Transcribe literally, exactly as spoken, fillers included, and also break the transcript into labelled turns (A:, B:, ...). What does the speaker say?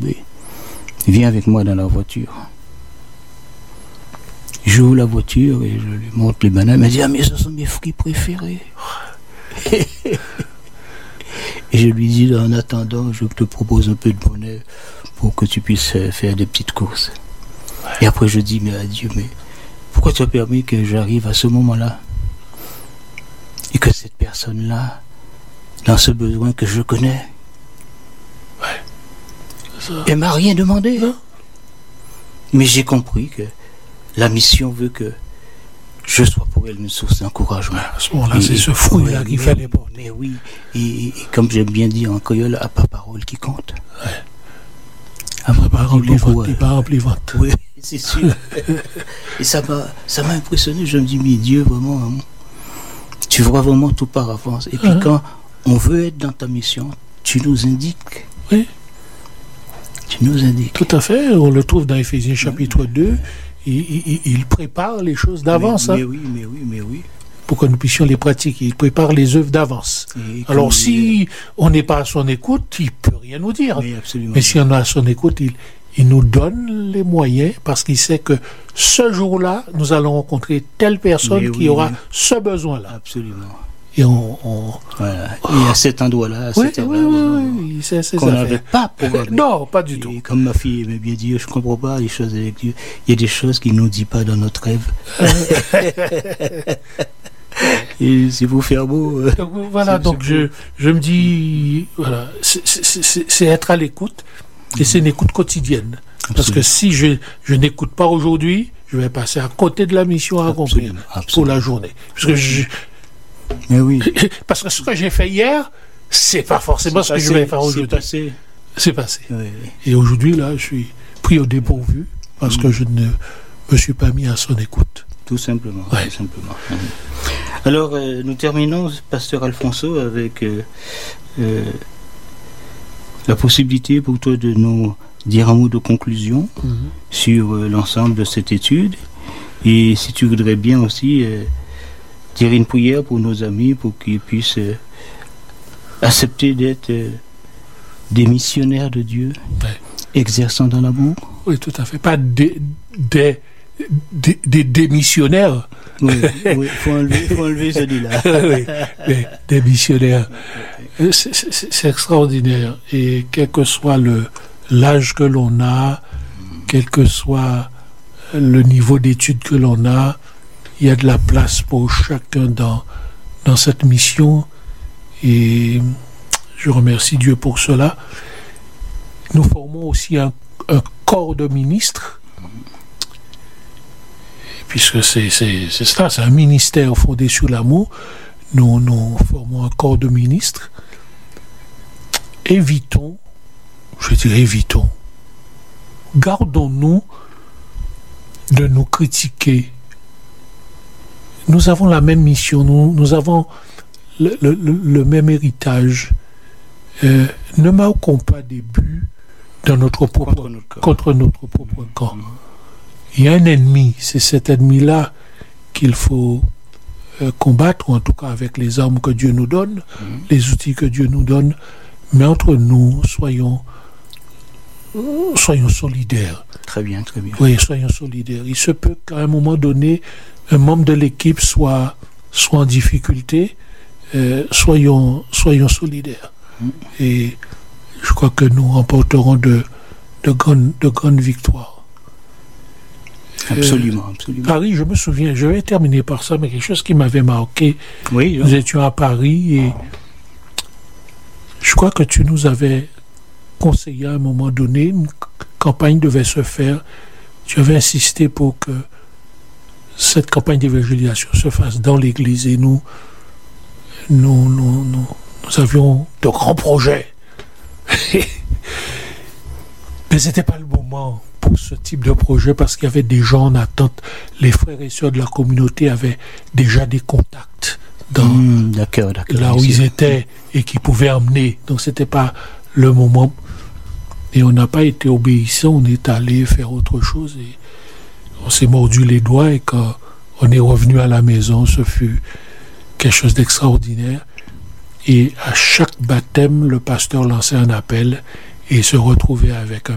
A: attendez, viens avec moi dans la voiture. J'ouvre la voiture et je lui montre les bananes. Elle m'a dit, ah mais ce sont mes fruits préférés. Et je lui dis, en attendant, je te propose un peu de monnaie pour que tu puisses faire des petites courses. Et après je dis, mais adieu, mais pourquoi tu as permis que j'arrive à ce moment-là? Et que cette personne-là, dans ce besoin que je connais,
B: ouais. Ça...
A: elle m'a rien demandé.
B: Non.
A: Mais j'ai compris que la mission veut que je sois pour elle une source d'encouragement.
B: À ce moment-là, et, c'est ce fruit-là qu'il fallait porter.
A: Mais oui, et, et, et comme j'aime bien dire en créole, à pas parole qui compte.
B: Ouais.
A: À ma parole
B: qui vote, pas rempli vote.
A: Oui, c'est sûr. Et ça m'a, ça m'a impressionné. Je me dis, mais Dieu, vraiment, hein, tu vois vraiment tout par avance. Et puis uh-huh. quand on veut être dans ta mission, tu nous indiques.
B: Oui.
A: Tu nous indiques.
B: Tout à fait. On le trouve dans Éphésiens chapitre oui. deux. Il, il, il prépare les choses d'avance.
A: Mais, mais
B: hein,
A: oui, mais oui, mais oui.
B: Pour que nous puissions les pratiquer. Il prépare les œuvres d'avance. Alors, si est... on n'est pas à son écoute, il ne peut rien nous dire.
A: Mais,
B: mais si on est à son écoute, il, il nous donne les moyens parce qu'il sait que ce jour-là, nous allons rencontrer telle personne mais qui oui, aura mais... ce besoin-là.
A: Absolument.
B: Et on... on...
A: Voilà. Et à cet endroit-là, à
B: oui,
A: cet
B: oui, oui, oui, c'est, c'est
A: qu'on n'avait pas programmé.
B: Non, pas du
A: et
B: tout.
A: Comme ma fille aimait bien dire, je ne comprends pas les choses avec Dieu. Il y a des choses qu'il ne nous dit pas dans notre rêve. Et c'est pour faire beau. Euh,
B: donc, voilà, c'est, donc c'est je, je me dis, voilà, c'est, c'est, c'est, c'est être à l'écoute, et c'est une écoute quotidienne. Absolument. Parce que si je, je n'écoute pas aujourd'hui, je vais passer à côté de la mission à accomplir pour la journée. Parce que je,
A: mais oui.
B: Parce que ce que j'ai fait hier, c'est pas forcément c'est ce passé, que je vais faire aujourd'hui.
A: C'est passé.
B: C'est passé.
A: Oui, oui.
B: Et aujourd'hui, là, je suis pris au dépourvu parce mmh. que je ne me suis pas mis à son écoute.
A: Tout simplement.
B: Ouais.
A: Tout simplement. Mmh. Alors, euh, nous terminons, Pasteur Alfonso, avec euh, euh, la possibilité pour toi de nous dire un mot de conclusion mmh. sur euh, l'ensemble de cette étude. Et si tu voudrais bien aussi euh, dire une prière pour nos amis, pour qu'ils puissent euh, accepter d'être euh, des missionnaires de Dieu,
B: ouais.
A: exerçant dans l'amour.
B: Oui, tout à fait. Pas des, des, des, des, des missionnaires.
A: Oui, il faut enlever, faut enlever celui-là.
B: Oui, des, des missionnaires. C'est, c'est, c'est extraordinaire. Et quel que soit le, l'âge que l'on a, quel que soit le niveau d'études que l'on a, il y a de la place pour chacun dans, dans cette mission. Et je remercie Dieu pour cela. Nous formons aussi un, un corps de ministres, puisque c'est, c'est, c'est ça, c'est un ministère fondé sur l'amour. Nous, nous formons un corps de ministres. Évitons, je dirais évitons, gardons-nous de nous critiquer. Nous avons la même mission, nous, nous avons le, le, le même héritage. Euh, ne marquons pas des buts dans notre propre, contre, notre contre notre propre camp. Mmh. Il y a un ennemi, c'est cet ennemi-là qu'il faut euh, combattre, ou en tout cas avec les armes que Dieu nous donne, mmh. les outils que Dieu nous donne, mais entre nous, soyons, soyons solidaires.
A: Très bien, très bien.
B: Oui, soyons solidaires. Il se peut qu'à un moment donné, un membre de l'équipe soit, soit en difficulté, euh, soyons, soyons solidaires. Mmh. Et je crois que nous remporterons de, de, grandes, de grandes victoires.
A: Absolument,
B: euh,
A: absolument.
B: Paris, je me souviens, je vais terminer par ça, mais quelque chose qui m'avait marqué.
A: Oui,
B: nous étions à Paris et je crois que tu nous avais conseillé à un moment donné, une campagne devait se faire. Tu avais insisté pour que cette campagne d'évangélisation se fasse dans l'église et nous, nous, nous, nous, nous avions de grands projets. Mais ce n'était pas le moment pour ce type de projet parce qu'il y avait des gens en attente. Les frères et sœurs de la communauté avaient déjà des contacts dans
A: mmh, d'accord, d'accord,
B: là où ils étaient et qui pouvaient emmener. Donc ce n'était pas le moment. Et on n'a pas été obéissant, on est allé faire autre chose et on s'est mordu les doigts et quand on est revenu à la maison, ce fut quelque chose d'extraordinaire. Et à chaque baptême, le pasteur lançait un appel et se retrouvait avec un